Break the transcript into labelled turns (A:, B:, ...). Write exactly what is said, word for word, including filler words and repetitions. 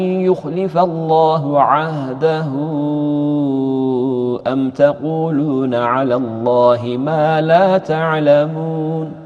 A: يخلف الله عهده أم تقولون على الله ما لا تعلمون